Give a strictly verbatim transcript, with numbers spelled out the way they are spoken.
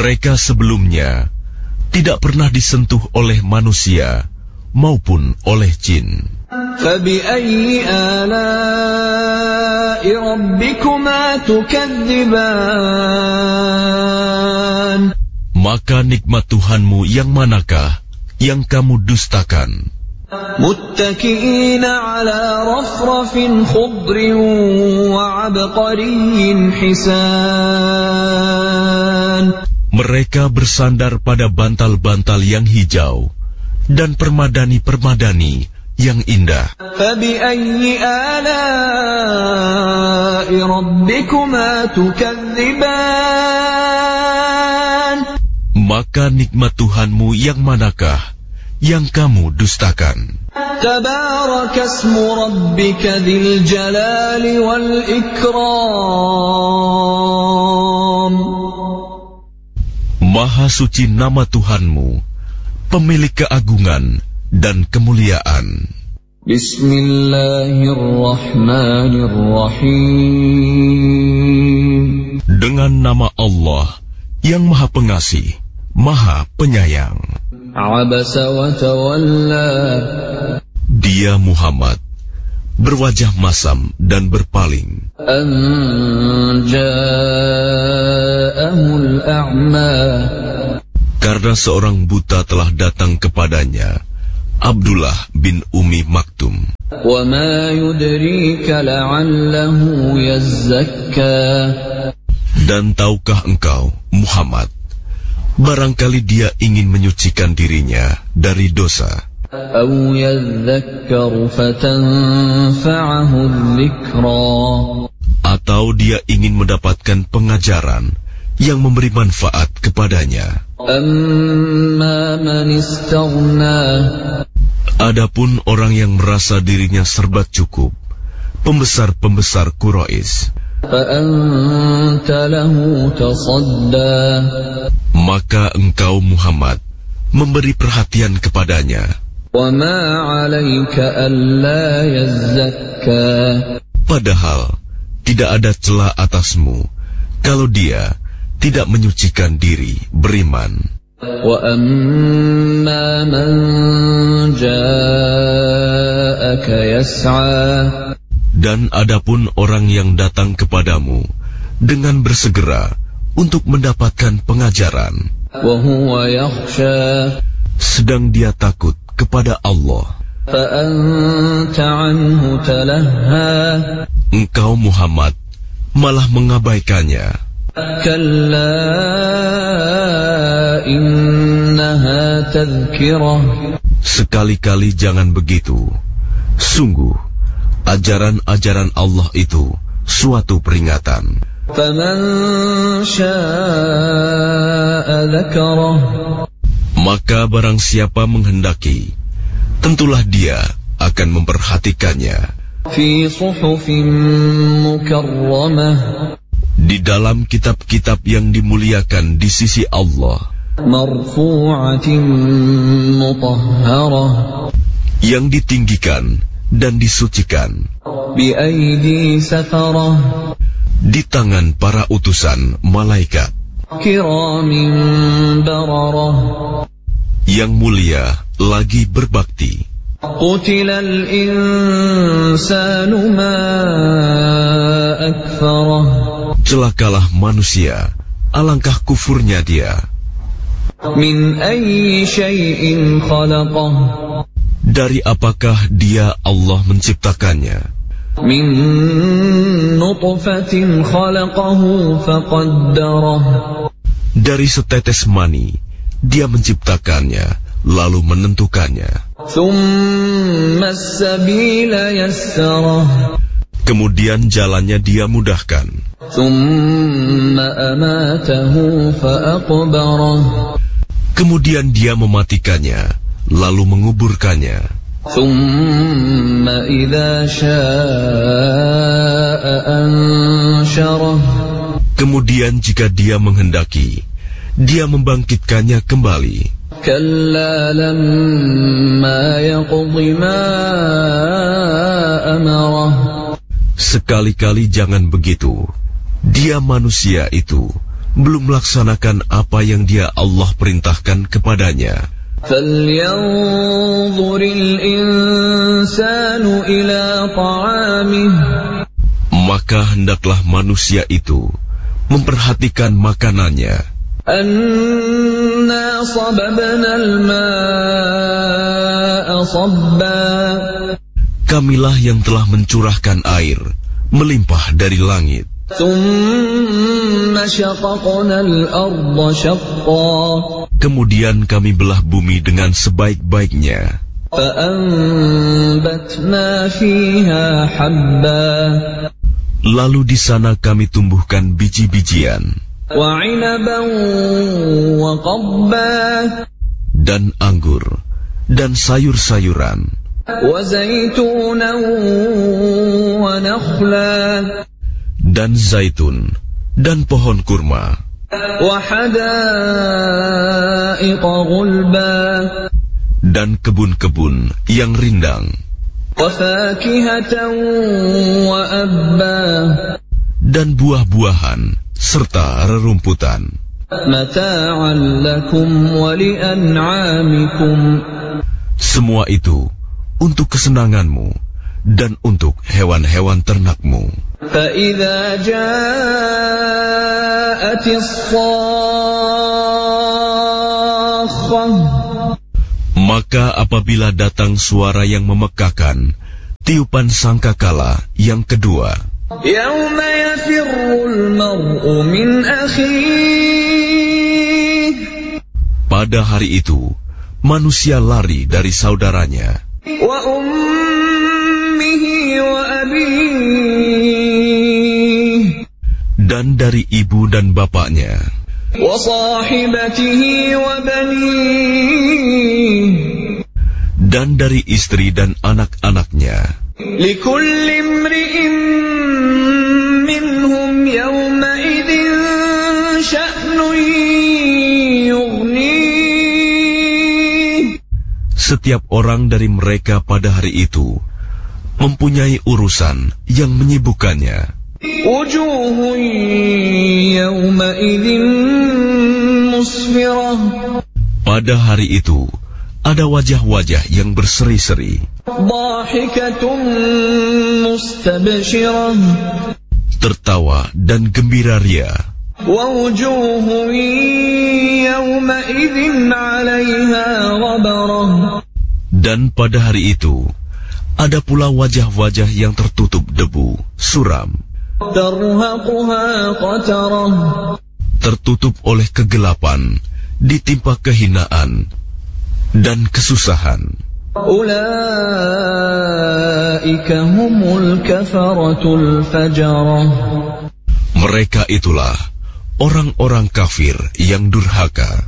Mereka sebelumnya tidak pernah disentuh oleh manusia maupun oleh jin. فَبِأَيِّ آلَاءِ رَبِّكُمَا تُكَذِّبَانِ Maka nikmat Tuhanmu yang manakah yang kamu dustakan? مُتَّكِئِينَ عَلَى رَفْرَفٍ خُضْرٍ وَعَبْقَرِيٍّ حِسَانٍ Mereka bersandar pada bantal-bantal yang hijau dan permadani-permadani yang indah. فَبِأَيِّ آلَاءِ رَبِّكُمَا تُكَذِّبَانِ Maka nikmat Tuhanmu yang manakah yang kamu dustakan? تَبَارَكَ اسْمُ رَبِّكَ ذِي الْجَلَالِ وَالْإِكْرَامِ Maha suci nama Tuhanmu, pemilik keagungan dan kemuliaan. Bismillahirrahmanirrahim. Dengan nama Allah yang Maha Pengasih, Maha Penyayang. Abasa wa tawalla. Dia Muhammad berwajah masam dan berpaling. An ja'ahul a'ma. Karena seorang buta telah datang kepadanya, Abdullah bin Ummi Maktum. Wa ma yudrika la'allahu yazzakka. Dan tahukah engkau, Muhammad, barangkali dia ingin menyucikan dirinya dari dosa. Aw yadhakkaru fatanfa'ahu dzikra. Atau dia ingin mendapatkan pengajaran yang memberi manfaat kepadanya. Amma man istaghna. Adapun orang yang merasa dirinya serba cukup, pembesar-pembesar Quraisy, fa anta lahu tasadda. Maka engkau Muhammad memberi perhatian kepadanya. Wa ma 'alaika alla yazzakka. Padahal tidak ada celah atasmu kalau dia tidak menyucikan diri beriman. Wa amma man ja'aka yas'a. Dan adapun orang yang datang kepadamu dengan bersegera untuk mendapatkan pengajaran, wa huwa yakhsha. Sedang dia takut kepada Allah, fa anta 'anhu talahha. Engkau Muhammad malah mengabaikannya. Kalla innaha tadhkirah. Sekali-kali jangan begitu. Sungguh, ajaran-ajaran Allah itu suatu peringatan. Faman syaa'a dzakarah. Maka barang siapa menghendaki, tentulah dia akan memperhatikannya. Fi suhufin mukarramah. Di dalam kitab-kitab yang dimuliakan di sisi Allah. Marfu'atin mutahharah. Yang ditinggikan dan disucikan. Bi aidi safarah. Di tangan para utusan malaikat. Kiramin bararah. Yang mulia lagi berbakti. Qutilal insanu ma akfarah. Celakalah manusia, alangkah kufurnya dia. Min ayyi syai'in khalaqah. Dari apakah dia Allah menciptakannya? Min nutfatin khalaqahu faqaddarah. Dari setetes mani dia menciptakannya lalu menentukannya. Thumma as-sabila yassarah. Kemudian jalannya dia mudahkan. Thumma amatahu faqbarah. Kemudian dia mematikannya lalu menguburkannya. Thumma idza syaa'a ansyarah. Kemudian jika dia menghendaki, dia membangkitkannya kembali. Kalla lamma yaqdi ma amarah. Sekali-kali jangan begitu. Dia manusia itu belum melaksanakan apa yang dia Allah perintahkan kepadanya. فَلْيَنظُرِ الْإِنسَانُ إِلَى طَعَامِهِ. Maka hendaklah manusia itu memperhatikan makanannya. أَنَّا صَبَبْنَا الْمَاءَ صَبًّا. Kamilah yang telah mencurahkan air melimpah dari langit. ثُمَّ شَقَقْنَا الْأَرْضَ شَقًّا. Kemudian kami belah bumi dengan sebaik-baiknya. فَأَنبَتْنَا فِيهَا حَبًّا. Lalu di sana kami tumbuhkan biji-bijian, وَعِنَبًا وَقَضْبًا. dan anggur, dan sayur-sayuran, وَزَيْتُونًا وَنَخْلًا. dan zaitun, dan pohon kurma, وَحَدَائِقَ غُلْبًا. dan kebun-kebun yang rindang, وَفَاكِهَةً وَأَبًّا. dan buah-buahan, serta rerumputan. مَتَاعًا لَكُمْ وَلِأَنْعَامِكُمْ. Semua itu untuk kesenanganmu dan untuk hewan-hewan ternakmu. فَإِذَا جَاءَتِ الصَّاخَّةُ. Maka apabila datang suara yang memekakan, tiupan sangkakala yang kedua, يَوْمَ يَفِرُّ الْمَرْءُ مِنْ أَخِيهِ. pada hari itu manusia lari dari saudaranya, وَأُمِّهِ وَأَبِيهِ. dan dari ibu dan bapaknya, وَصَاحِبَتِهِ وَبَنِيهِ. dan dari istri dan anak-anaknya. لِكُلِّ امْرِئٍ مِّنْهُمْ يَوْمَئِذٍ شَأْنٌ يُغْنِيهِ. Setiap orang dari mereka pada hari itu mempunyai urusan yang menyibukkannya. وُجُوهٌ يَوْمَئِذٍ مُسْفِرَةٌ. Pada hari itu ada wajah-wajah yang berseri-seri, ضَاحِكَةٌ مُسْتَبْشِرَةٌ. tertawa dan gembira ria. وَوُجُوهٌ يَوْمَئِذٍ عَلَيْهَا غَبَرَةٌ. Dan pada hari itu ada pula wajah-wajah yang tertutup debu, suram, تَرْهَقُهَا قَتَرَةٌ. tertutup oleh kegelapan, ditimpa kehinaan dan kesusahan. أُولَئِكَ هُمُ الْكَفَرَةُ الْفَجَرَةُ. Mereka itulah orang-orang kafir yang durhaka.